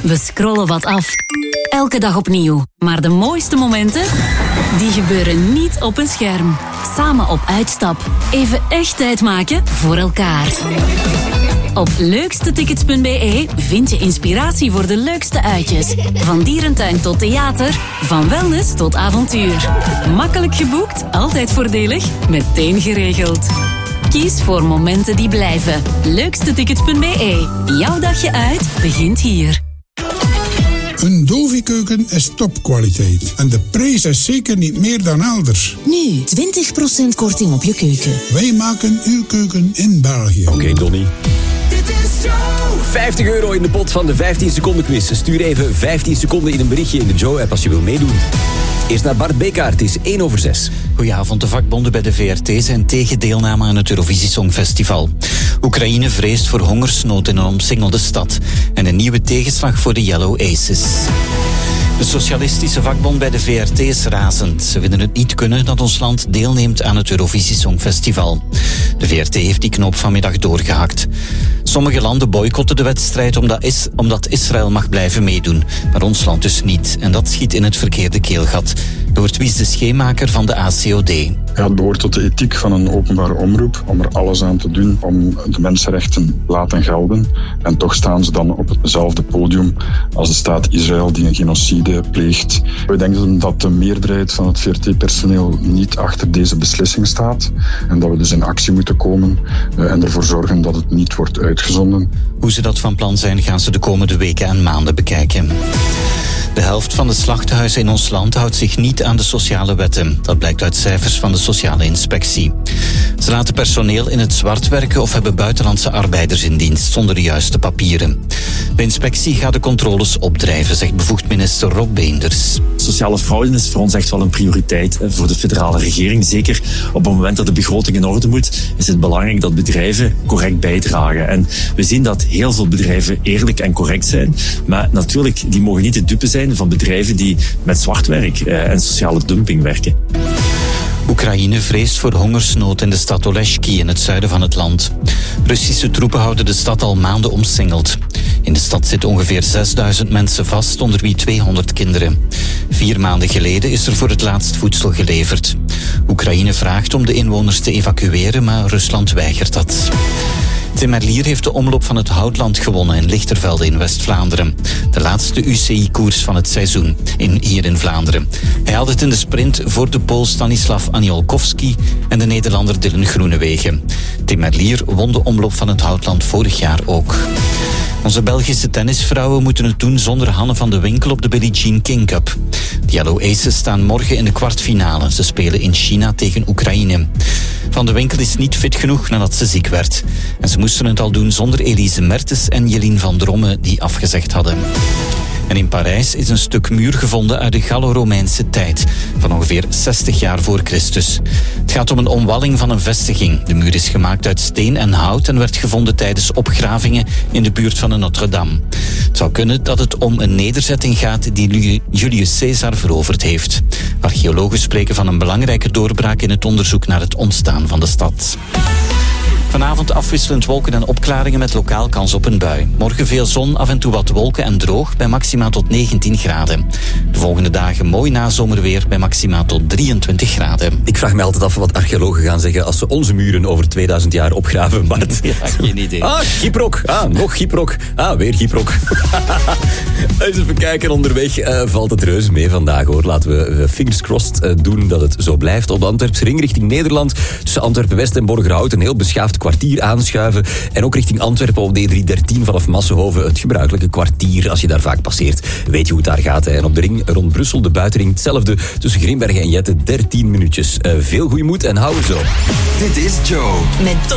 We scrollen wat af. Elke dag opnieuw. Maar de mooiste momenten, die gebeuren niet op een scherm. Samen op uitstap. Even echt tijd maken voor elkaar. Op leukstetickets.be vind je inspiratie voor de leukste uitjes. Van dierentuin tot theater, van wellness tot avontuur. Makkelijk geboekt, altijd voordelig, meteen geregeld. Kies voor momenten die blijven. Leukstetickets.be. Jouw dagje uit begint hier. Een Dovi-keuken is topkwaliteit. En de prijs is zeker niet meer dan elders. Nu 20% korting op je keuken. Wij maken uw keuken in België. Oké, Donnie. €50 in de pot van de 15 seconden quiz. Stuur even 15 seconden in een berichtje in de Joe-app als je wil meedoen. Eerst naar Bart Bekaert, het is 1:06. Goedenavond, de vakbonden bij de VRT zijn tegen deelname aan het Eurovisie Songfestival. Oekraïne vreest voor hongersnood in een omsingelde stad en een nieuwe tegenslag voor de Yellow Aces. De socialistische vakbond bij de VRT is razend. Ze vinden het niet kunnen dat ons land deelneemt aan het Eurovisie Songfestival. De VRT heeft die knoop vanmiddag doorgehakt. Sommige landen boycotten de wedstrijd omdat Israël mag blijven meedoen, maar ons land dus niet. En dat schiet in het verkeerde keelgat. Je hoort Wies de Scheemaker van de ACOD. Ja, het behoort tot de ethiek van een openbare omroep om er alles aan te doen om de mensenrechten te laten gelden. En toch staan ze dan op hetzelfde podium als de staat Israël die een genocide pleegt. We denken dat de meerderheid van het VRT-personeel niet achter deze beslissing staat. En dat we dus in actie moeten komen en ervoor zorgen dat het niet wordt uitgezonden. Hoe ze dat van plan zijn, gaan ze de komende weken en maanden bekijken. De helft van de slachthuizen in ons land houdt zich niet aan de sociale wetten. Dat blijkt uit cijfers van de sociale inspectie. Ze laten personeel in het zwart werken of hebben buitenlandse arbeiders in dienst zonder de juiste papieren. De inspectie gaat de controles opdrijven, zegt bevoegd minister Rob Beenders. Sociale fraude is voor ons echt wel een prioriteit voor de federale regering. Zeker op het moment dat de begroting in orde moet, is het belangrijk dat bedrijven correct bijdragen. En we zien dat heel veel bedrijven eerlijk en correct zijn. Maar natuurlijk, die mogen niet de dupe zijn van bedrijven die met zwartwerk en sociale dumping werken. Oekraïne vreest voor hongersnood in de stad Oleshki in het zuiden van het land. Russische troepen houden de stad al maanden omsingeld. In de stad zitten ongeveer 6000 mensen vast, onder wie 200 kinderen. 4 maanden geleden is er voor het laatst voedsel geleverd. Oekraïne vraagt om de inwoners te evacueren, maar Rusland weigert dat. Tim Merlier heeft de omloop van het Houtland gewonnen in Lichtervelde in West-Vlaanderen. De laatste UCI-koers van het seizoen hier in Vlaanderen. Hij had het in de sprint voor de Pool Stanislav Aniolkowski en de Nederlander Dylan Groenewegen. Tim Merlier won de omloop van het Houtland vorig jaar ook. Onze Belgische tennisvrouwen moeten het doen zonder Hanne van de Winkel op de Billie Jean King Cup. De Yellow Aces staan morgen in de kwartfinale. Ze spelen in China tegen Oekraïne. Van de Winkel is niet fit genoeg nadat ze ziek werd. En ze moesten het al doen zonder Elise Mertens en Jelien van Dromme die afgezegd hadden. En in Parijs is een stuk muur gevonden uit de Gallo-Romeinse tijd, van ongeveer 60 jaar voor Christus. Het gaat om een omwalling van een vestiging. De muur is gemaakt uit steen en hout en werd gevonden tijdens opgravingen in de buurt van de Notre-Dame. Het zou kunnen dat het om een nederzetting gaat die Julius Caesar veroverd heeft. Archeologen spreken van een belangrijke doorbraak in het onderzoek naar het ontstaan van de stad. Vanavond afwisselend wolken en opklaringen met lokaal kans op een bui. Morgen veel zon, af en toe wat wolken en droog bij maxima tot 19 graden. De volgende dagen mooi nazomerweer bij maxima tot 23 graden. Ik vraag me altijd af wat archeologen gaan zeggen als ze onze muren over 2000 jaar opgraven, Bart. Ja, geen idee. Gyprok. Nog Gyprok. Weer Gyprok. Eens even kijken, onderweg valt het reuze mee vandaag, hoor. Laten we fingers crossed doen dat het zo blijft. Op de Antwerpse ring richting Nederland, tussen Antwerpen-West en Borgerhout, een heel beschaafd kwartier aanschuiven. En ook richting Antwerpen op de E313 vanaf Massenhoven het gebruikelijke kwartier. Als je daar vaak passeert, weet je hoe het daar gaat. En op de ring rond Brussel, de buitenring, hetzelfde. Tussen Grimbergen en Jette, 13 minuutjes. Veel goede moed en hou het zo. Dit is Joe. Met